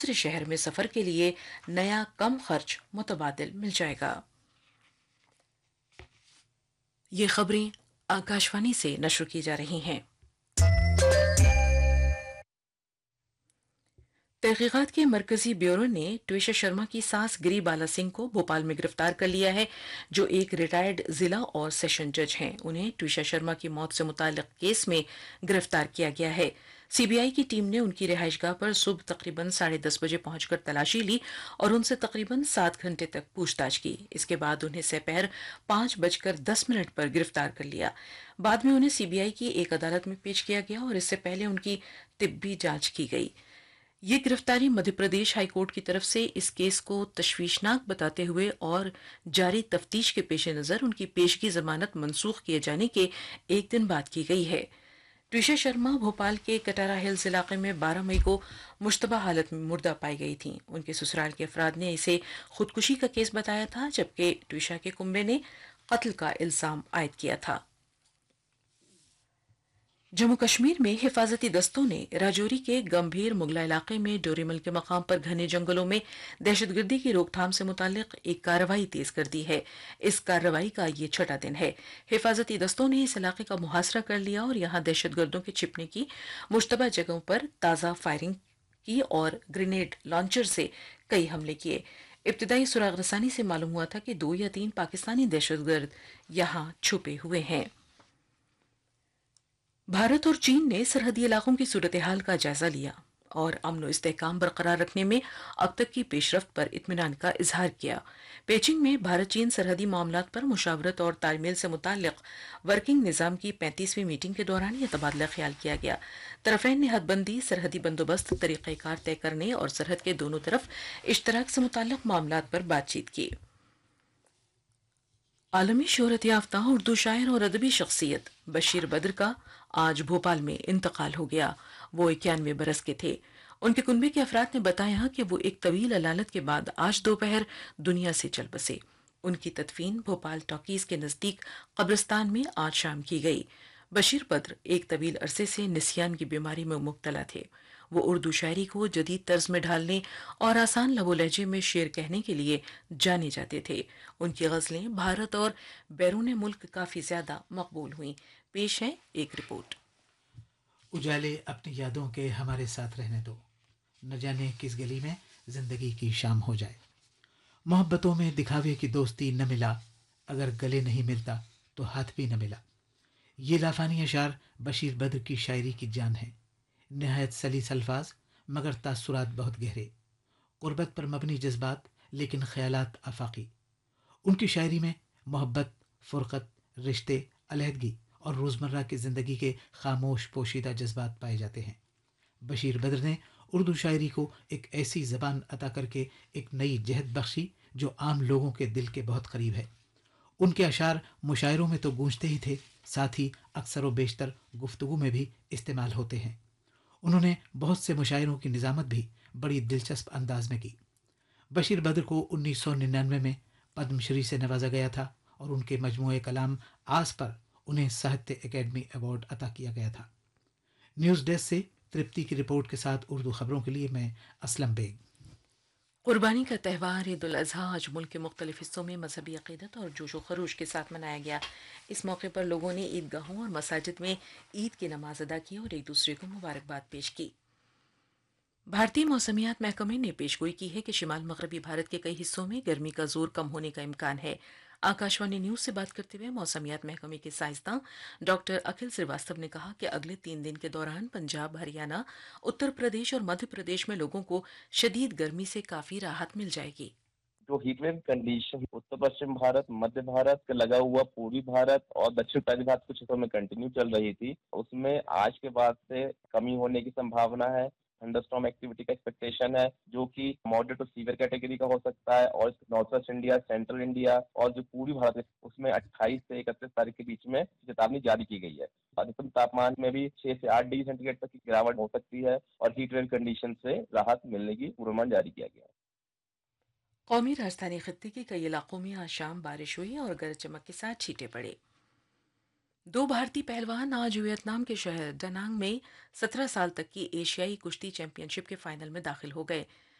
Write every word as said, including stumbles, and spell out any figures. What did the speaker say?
दूसरे शहर में सफर के लिए नया कम खर्च मुतबादिल मिल जाएगा। ये खबरें आकाशवाणी से नश्र की जा रही हैं। तहकीकात के मरकजी ब्यूरो ने ट्विशा शर्मा की सास गिरी बाला सिंह को भोपाल में गिरफ्तार कर लिया है, जो एक रिटायर्ड जिला और सेशन जज हैं। उन्हें ट्विशा शर्मा की मौत से मुताल्लिक केस में गिरफ्तार किया गया है। सीबीआई की टीम ने उनकी रिहाइशगाह पर सुबह तकरीबन साढ़े दस बजे पहुंचकर तलाशी ली और उनसे तकरीबन सात घंटे तक पूछताछ की। इसके बाद उन्हें दोपहर पांच बजकर दस मिनट पर गिरफ्तार कर लिया। बाद में उन्हें सीबीआई की एक अदालत में पेश किया गया और इससे पहले उनकी तिब्बी जांच की गई। ये गिरफ्तारी मध्य प्रदेश हाईकोर्ट की तरफ से इस केस को तशवीशनाक बताते हुए और जारी तफ्तीश के पेश नजर उनकी पेशगी जमानत मंसूख किए जाने के एक दिन बाद की गई है। ट्विशा शर्मा भोपाल के कटारा हिल्स इलाके में बारह मई को मुश्तबा हालत में मुर्दा पाई गई थी। उनके ससुराल के अफराद ने इसे खुदकुशी का केस बताया था, जबकि ट्विशा के कुंबे ने कत्ल का इल्जाम आयद किया था। जम्मू कश्मीर में हिफाजती दस्तों ने राजौरी के गंभीर मुगला इलाके में डोरीमल के मकाम पर घने जंगलों में दहशतगर्दी की रोकथाम से मुतालिक एक कार्रवाई तेज कर दी है। इस कार्रवाई का ये छठा दिन है। हिफाजती दस्तों ने इस इलाके का मुहासरा कर लिया और यहां दहशतगर्दों के छिपने की मुश्तबा जगहों पर ताज़ा फायरिंग की और ग्रेनेड लॉन्चर से कई हमले किए। इब्तदाई सुराग रसानी से मालूम हुआ था कि दो या तीन पाकिस्तानी दहशतगर्द यहां छुपे हुए हैं। भारत और चीन ने सरहदी इलाकों की सूरत हाल का जायजा लिया और अमन इस्तेहकाम बरकरार रखने में अब तक की पेशरफ्त पर इत्मीनान का इजहार किया। पेचिंग में भारत चीन सरहदी मामलात पर मुशावरत और तालमेल से मुताल्लिक वर्किंग निज़ाम की पैंतीसवीं मीटिंग के दौरान यह तबादला ख्याल किया गया। तरफैन ने हदबंदी, सरहदी बंदोबस्त, तरीक़ेकार तय करने और सरहद के दोनों तरफ इश्तराक से मुताल्लिक मामलात पर बातचीत की। आलमी शोहरत याफ्ता उर्दू शायर और अदबी शख्सियत बशीर बद्र का आज भोपाल में इंतकाल हो गया। वो इक्यानवे बरस के थे। उनके कुनबे के अफराद ने बताया कि वो एक तवील अलालत के बाद आज दोपहर दुनिया से चल बसे। उनकी तदफीन भोपाल टॉकीज के नजदीक कब्रिस्तान में आज शाम की गई। बशीर बद्र एक तवील अरसे से निसियान की बीमारी में मुब्तला थे। वो उर्दू शायरी को जदीद तर्ज में ढालने और आसान लबो लहजे में शेर कहने के लिए जाने जाते थे। उनकी गज़लें भारत और बैरून मुल्क काफ़ी ज़्यादा मकबूल हुईं। पेश है एक रिपोर्ट। उजाले अपनी यादों के हमारे साथ रहने दो, न जाने किस गली में जिंदगी की शाम हो जाए। मोहब्बतों में दिखावे की दोस्ती न मिला, अगर गले नहीं मिलता तो हाथ भी न मिला। ये लाफानी अशार बशीर बद्र की शायरी की जान है। नहायत सलीस अल्फाज मगर तासुरात बहुत गहरे, गुर्बत पर मबनी जज्बात लेकिन ख्यालात आफाकी। उनकी शायरी में मोहब्बत, फ़ुरक़त, रिश्ते, अलहदगी और रोज़मर्रा की ज़िंदगी के खामोश पोशीदा जज्बात पाए जाते हैं। बशीर बद्र ने उर्दू शायरी को एक ऐसी ज़बान अता करके एक नई जहद बख्शी जो आम लोगों के दिल के बहुत करीब है। उनके अशार मुशायरों में तो गूंजते ही थे, साथ ही अक्सर व बेशतर गुफ्तगू में भी इस्तेमाल होते हैं। उन्होंने बहुत से मुशायरों की निज़ामत भी बड़ी दिलचस्प अंदाज में की। बशीर बद्र को उन्नीस सौ निन्यानवे में पद्मश्री से नवाजा गया था और उनके मजमूए कलाम आस पर उन्हें साहित्य अकेडमी अवार्ड अता किया गया था। न्यूज़ डेस्क से तृप्ति की रिपोर्ट के साथ उर्दू खबरों के लिए मैं असलम बेग। कुर्बानी का त्यौहार ईद उल अज़हा आज मुल्क के मुख्तलिफ हिस्सों में मजहबी अकीदत और जोशो खरोश के साथ मनाया गया। इस मौके पर लोगों ने ईदगाहों और मसाजिद में ईद की नमाज अदा की और एक दूसरे को मुबारकबाद पेश की। भारतीय मौसमियात महकमे ने पेशगोई की है कि शिमाल मगरबी भारत के कई हिस्सों में गर्मी का जोर कम होने का इम्कान है। आकाशवाणी न्यूज से बात करते हुए मौसमियात महकमे के साइंसदान डॉक्टर अखिल श्रीवास्तव ने कहा कि अगले तीन दिन के दौरान पंजाब, हरियाणा, उत्तर प्रदेश और मध्य प्रदेश में लोगों को शदीद गर्मी से काफी राहत मिल जाएगी। जो हीटवेव कंडीशन उत्तर पश्चिम भारत, मध्य भारत के लगा हुआ पूर्वी भारत और दक्षिण उत्तरी भारत कुछ हिस्सों में कंटिन्यू चल रही थी, उसमें आज के बाद से कमी होने की संभावना है। थंडरस्टॉर्म एक्टिविटी का एक्सपेक्टेशन है, जो कि मॉडरेट टू सीवियर कैटेगरी का हो सकता है और north west India, central India और जो पूर्वी भारत है उसमें अट्ठाईस से इकतीस तारीख के बीच में चेतावनी जारी की गई है। अधिकतम तापमान में भी छह से आठ डिग्री सेंटीग्रेड तक की गिरावट हो सकती है और हीटवेव कंडीशन से राहत मिलने की पूर्वानुमान जारी किया गया है। कौमी राजधानी खत्ते के कई इलाकों में आज शाम बारिश हुई और गरज चमक के साथ छींटे पड़े। दो भारतीय पहलवान आज वियतनाम के शहर डनांग में सत्रह साल तक की एशियाई कुश्ती चैंपियनशिप के फाइनल में दाखिल हो गए।